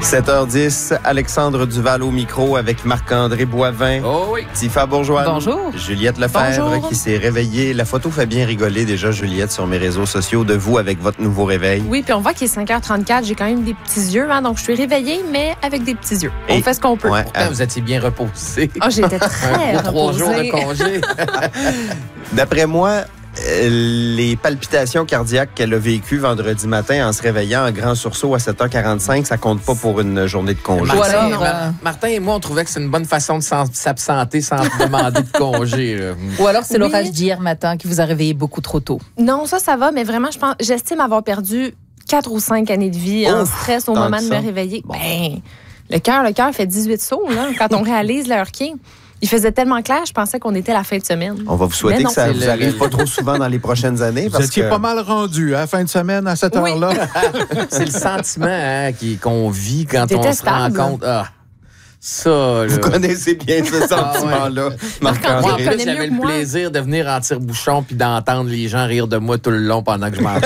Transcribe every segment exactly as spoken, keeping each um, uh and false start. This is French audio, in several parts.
sept heures dix, Alexandre Duval au micro avec Marc-André Boivin. Oh oui. Tifa Bourgeois. Bonjour. Juliette Lefebvre Bonjour. qui s'est réveillée. La photo fait bien rigoler déjà, Juliette, sur mes réseaux sociaux de vous avec votre nouveau réveil. Oui, puis on voit qu'il est cinq heures trente-quatre. J'ai quand même des petits yeux, hein, donc je suis réveillée, mais avec des petits yeux. On Et- fait ce qu'on peut. Ouais, Pourtant, vous étiez bien reposé. Oh, j'étais très Vos trois jours reposée. de congé. D'après moi, euh, les palpitations cardiaques qu'elle a vécues vendredi matin en se réveillant en grand sursaut à sept heures quarante-cinq, ça compte pas pour une journée de congé. Ou Martin, alors, Ma- euh, Martin et moi, on trouvait que c'est une bonne façon de s'en- s'absenter sans demander de congé. là. Ou alors c'est Oui. l'orage d'hier matin qui vous a réveillé beaucoup trop tôt. Non, ça, ça va, mais vraiment, je pense, j'estime avoir perdu quatre ou cinq années de vie en Ouf, stress au tant moment que de ça. me réveiller. Ben, le cœur, le cœur fait dix-huit sauts, là, quand on réalise l'heure qui est. Il faisait tellement clair, je pensais qu'on était la fin de semaine. On va vous souhaiter Mais non. que ça C'est vous le- arrive le- pas trop souvent dans les prochaines années. Vous Parce étiez que pas mal rendu, hein, fin de semaine, à cette Oui. heure-là. C'est le sentiment hein, qui- qu'on vit quand on se rend Détestable. compte. Ah, ça, là. vous connaissez bien ce sentiment-là, Marc-André. Moi, en Marc-André. connais plus, mieux j'avais que le moi. plaisir de venir en tire-bouchon puis d'entendre les gens rire de moi tout le long pendant que je mangeais.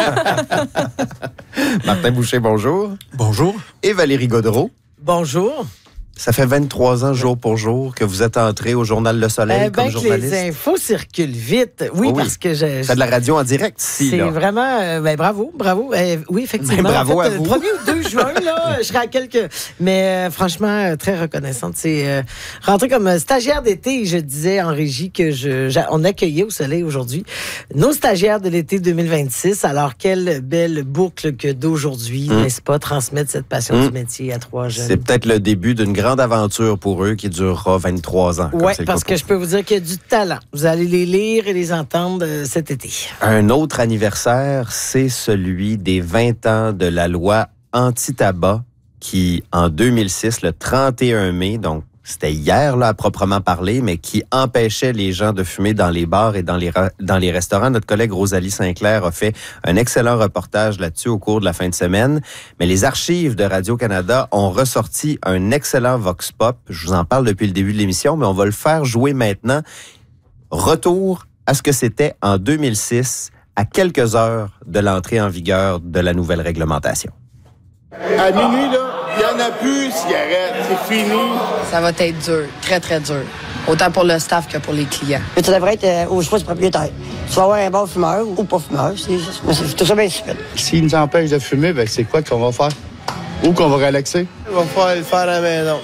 Martin Boucher, bonjour. Bonjour. Et Valérie Gaudreau. Bonjour. Ça fait vingt-trois ans, jour pour jour, que vous êtes entré au Journal Le Soleil Eh comme bien que journaliste. les infos circulent vite. Oui, Oh oui. parce que je... Faites de la radio en direct ici, C'est là. vraiment... euh, ben, bravo, bravo. Euh, oui, effectivement. Ben, bravo En fait, à euh, vous. Le premier ou deux juin, là, je serai à quelques... Mais euh, franchement, euh, très reconnaissante. C'est euh, rentré comme euh, stagiaire d'été. Je disais en régie que je, j'a- on accueillait au Soleil aujourd'hui nos stagiaires de l'été deux mille vingt-six. Alors, quelle belle boucle que d'aujourd'hui, Mm. n'est-ce pas, transmettre cette passion Mm. du métier à trois jeunes. C'est peut-être le début d'une grande aventure pour eux qui durera vingt-trois ans. comme Oui, c'est le parce cas que je peux vous dire qu'il y a du talent. Vous allez les lire et les entendre euh, cet été. Un autre anniversaire, c'est celui des vingt ans de la loi anti-tabac qui, en deux mille six, le trente et un mai, donc c'était hier là, à proprement parler, mais qui empêchait les gens de fumer dans les bars et dans les, ra- dans les restaurants. Notre collègue Rosalie Sinclair a fait un excellent reportage là-dessus au cours de la fin de semaine. Mais les archives de Radio-Canada ont ressorti un excellent vox pop. Je vous en parle depuis le début de l'émission, mais on va le faire jouer maintenant. Retour à ce que c'était en deux mille six, à quelques heures de l'entrée en vigueur de la nouvelle réglementation. À minuit, là, il n'y en a plus de cigarettes. C'est fini. Ça va être dur, très, très dur. Autant pour le staff que pour les clients. Mais tu devrais être euh, au choix du propriétaire. Tu vas avoir un bon fumeur ou pas fumeur. C'est juste, mais c'est tout ça bien stupide. S'ils nous empêchent de fumer, ben c'est quoi qu'on va faire? Où qu'on va relaxer? On va falloir le faire à la maison.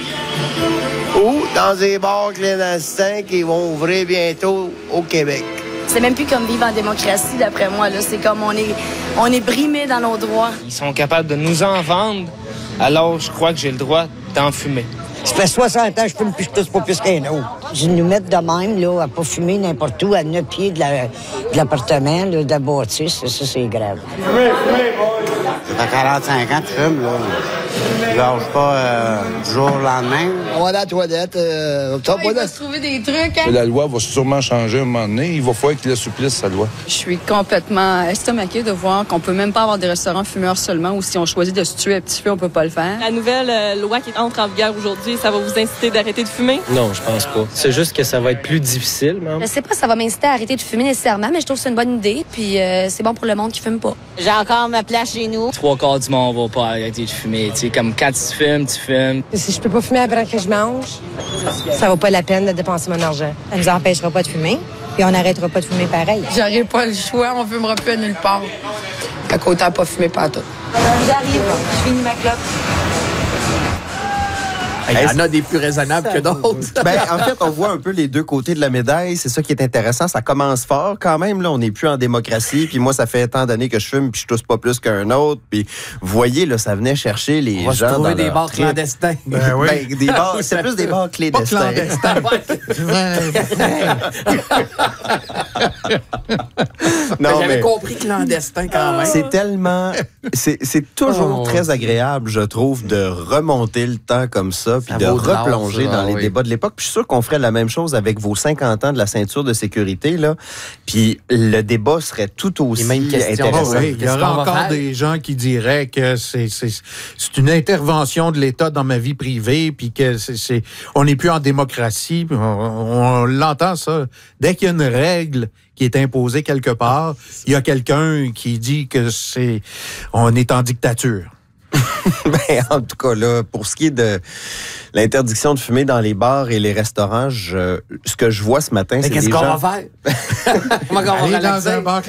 Ou dans des bars clandestins qui vont ouvrir bientôt au Québec. C'est même plus comme vivre en démocratie, d'après moi. Là. C'est comme on est, on est brimé dans nos droits. Ils sont capables de nous en vendre, alors je crois que j'ai le droit d'en fumer. Ça fait soixante ans que je fume puis je tousse pas plus qu'un autre. Je nous mettre de même, là, à pas fumer n'importe où, à neuf pieds de, la, de l'appartement, là, de la bâtisse, ça, c'est grave. Ça fait quarante-cinq ans que tu fumes, là. Tu lâches pas euh, du jour au lendemain. On va à la toilette. Euh, t'as pas de... trouver des trucs. Hein? La loi va sûrement changer à un moment donné. Il va falloir qu'il assouplisse sa loi. Je suis complètement estomaquée de voir qu'on peut même pas avoir des restaurants fumeurs seulement ou si on choisit de se tuer un petit peu, on peut pas le faire. La nouvelle euh, loi qui entre en vigueur aujourd'hui, ça va vous inciter d'arrêter de fumer? Non, je pense pas. C'est juste que ça va être plus difficile, même. Je sais pas si ça va m'inciter à arrêter de fumer nécessairement, mais je trouve que c'est une bonne idée, puis euh, c'est bon pour le monde qui fume pas. J'ai encore ma place chez nous. Trois quarts du monde va pas arrêter de fumer. Tu sais, comme quand tu fumes, tu fumes. Si je peux pas fumer après que je mange, ça vaut pas la peine de dépenser mon argent. Ça nous empêchera pas de fumer, puis on n'arrêtera pas de fumer pareil. J'aurai pas le choix, on fumera plus à nulle part. Fait qu'autant pas fumer partout. J'arrive, je finis ma clope. Il y en a des plus raisonnables que d'autres. Ben, en fait, on voit un peu les deux côtés de la médaille. C'est ça qui est intéressant. Ça commence fort quand même. Là, on n'est plus en démocratie. Puis moi, ça fait tant d'années que je fume puis je tousse pas plus qu'un autre. Puis vous voyez, là, ça venait chercher les On va se gens trouver dans des leur bars trip. clandestins. Ben oui. Ben, des bars, c'est plus des bars Pas clandestins. clandestin. Non, J'avais mais compris clandestin quand même. c'est tellement... C'est c'est toujours Oh. très agréable, je trouve, de remonter le temps comme ça puis Ça de vaut de l'or, replonger ça, dans les oui. débats de l'époque. Puis je suis sûr qu'on ferait la même chose avec vos cinquante ans de la ceinture de sécurité, là. Puis le débat serait tout aussi Et même question. Ah intéressant. oui, il y Qu'est-ce aura qu'on va encore faire? des gens qui diraient que c'est, c'est, c'est une intervention de l'État dans ma vie privée, puis que c'est, c'est, on n'est plus en démocratie. Puis on, on l'entend, ça. Dès qu'il y a une règle qui est imposée quelque part, il y a quelqu'un qui dit que c'est on est en dictature. Ben, en tout cas, là, pour ce qui est de l'interdiction de fumer dans les bars et les restaurants, je- ce que je vois ce matin, Mais c'est qu'est-ce des qu'on gens... va faire? Comment on va Aller dans relaxer? un bar